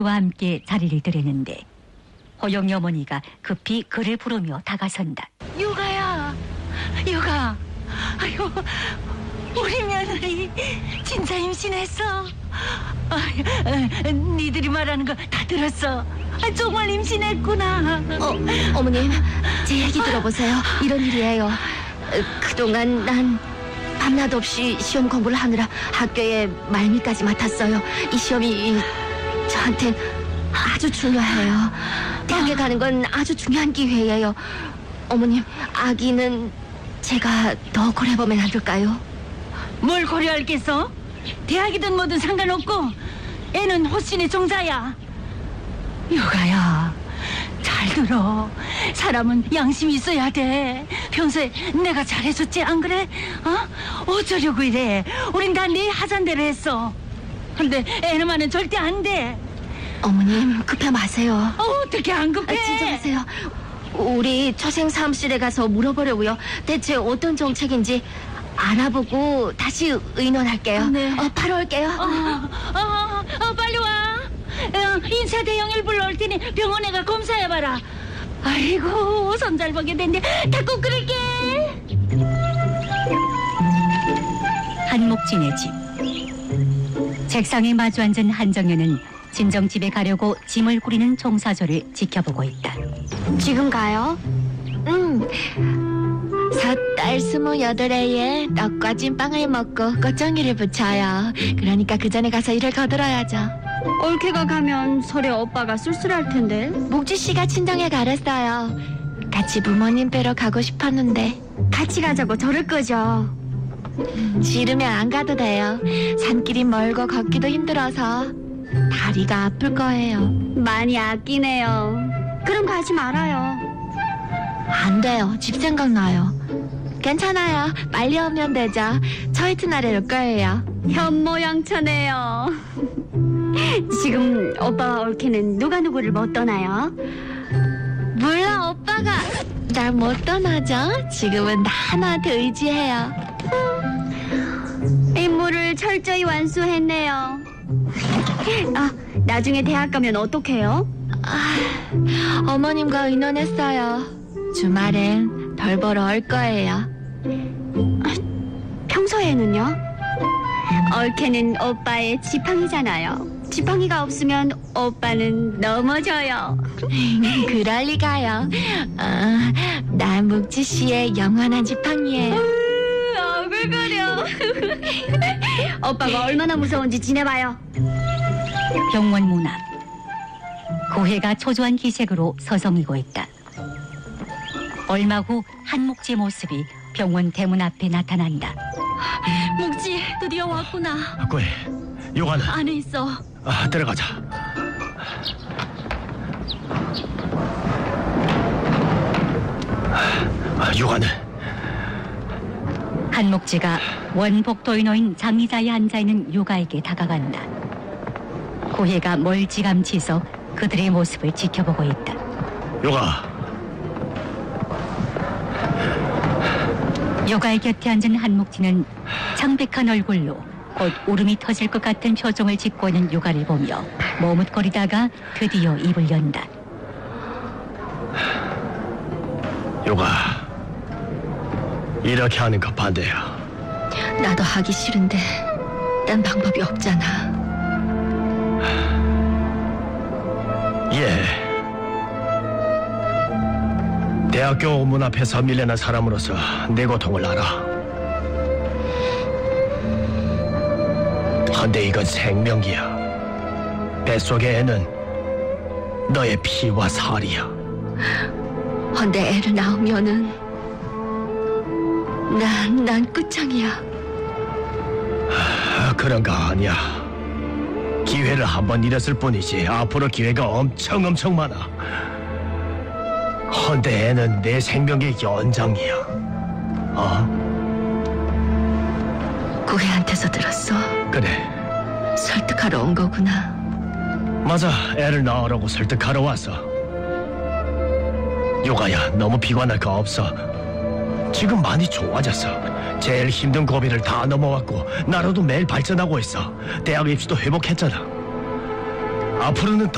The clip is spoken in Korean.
와 함께 자리를 들였는데 호영이 어머니가 급히 그를 부르며 다가선다. 유가야, 유가. 아유, 우리 며느리 진짜 임신했어. 니들이 말하는 거 다 들었어. 정말 임신했구나. 어머님, 제 얘기 들어보세요. 이런 일이에요. 그동안 난 밤낮 없이 시험 공부를 하느라 학교에 말미까지 맡았어요. 이 시험이 저한텐 아주 중요해요. 대학에 가는 건 아주 중요한 기회예요. 어머님, 아기는 제가 더 고려해보면 안 될까요? 뭘 고려할겠어? 대학이든 뭐든 상관없고 애는 호신의 종자야. 유가야, 잘 들어. 사람은 양심이 있어야 돼. 평소에 내가 잘해줬지, 안 그래? 어쩌려고 이래. 우린 다 네 하잔대로 했어. 근데 애는만은 절대 안 돼. 어머님, 급해 마세요. 어떻게 안 급해? 진정하세요. 우리 초생 사무실에 가서 물어보려고요. 대체 어떤 정책인지 알아보고 다시 의논할게요. 네. 바로 올게요. 빨리 와. 인사 대형을 불러올 테니 병원에 가 검사해봐라. 아이고, 손 잘 보게 됐네. 닭국 끓일게. 한목진의 집. 책상에 마주 앉은 한정현은 친정집에 가려고 짐을 꾸리는 종사조를 지켜보고 있다. 지금 가요? 섣달 28애에 떡과 찐빵을 먹고 꽃종이를 붙여요. 그러니까 그 전에 가서 일을 거들어야죠. 올케가 가면 설에 오빠가 쓸쓸할 텐데. 목지 씨가 친정에 가랬어요. 같이 부모님 뵈러 가고 싶었는데 같이 가자고 저를 끄죠. 싫으면 안 가도 돼요. 산길이 멀고 걷기도 힘들어서 다리가 아플 거예요. 많이 아끼네요. 그럼 가지 말아요. 안 돼요. 집 생각나요. 괜찮아요. 빨리 오면 되죠. 저 이튿날에 올 거예요. 현모양처네요. 지금 오빠와 올케는 누가 누구를 못 떠나요? 몰라, 오빠가 날 못 떠나죠. 지금은 나 하나한테 의지해요. 임무를 철저히 완수했네요. 나중에 대학 가면 어떡해요? 어머님과 의논했어요. 주말엔 덜 벌어 올 거예요. 평소에는요? 올케는 오빠의 지팡이잖아요. 지팡이가 없으면 오빠는 넘어져요. 그럴 리가요. 난 묵지 씨의 영원한 지팡이에요. 오글거려. 오빠가 얼마나 무서운지 지내봐요. 병원 문 앞. 고해가 초조한 기색으로 서성이고 있다. 얼마 후 한목지의 모습이 병원 대문 앞에 나타난다. 묵지 드디어 왔구나. 고해, 요가는 안에 있어. 들어가자. 요가는 한목지가 원복도에 놓인 장의자에 앉아있는 요가에게 다가간다. 고해가 멀찌감치서 그들의 모습을 지켜보고 있다. 요가. 요가의 곁에 앉은 한목지는 창백한 얼굴로 곧 울음이 터질 것 같은 표정을 짓고 있는 요가를 보며 머뭇거리다가 드디어 입을 연다. 요가, 이렇게 하는 거 반대야. 나도 하기 싫은데 딴 방법이 없잖아. 예. 대학교 문 앞에서 밀려난 사람으로서 내 고통을 알아. 헌데 이건 생명이야. 뱃속의 애는 너의 피와 살이야. 헌데 애를 낳으면은 난 끝장이야. 그런 거 아니야. 기회를 한 번 잃었을 뿐이지 앞으로 기회가 엄청 많아. 헌데 애는 내 생명의 연장이야. 고해한테서 들었어. 그래, 설득하러 온 거구나. 맞아. 애를 낳으라고 설득하러 왔어. 요가야, 너무 비관할 거 없어. 지금 많이 좋아졌어. 제일 힘든 고비를 다 넘어왔고 나로도 매일 발전하고 있어. 대학 입시도 회복했잖아. 앞으로는 더